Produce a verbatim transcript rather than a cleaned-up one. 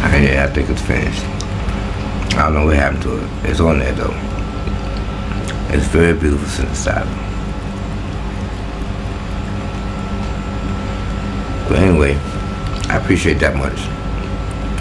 Yeah, I think it's finished. I don't know what happened to it. It's on there though. It's very beautiful synthesizer. But anyway, I appreciate that much.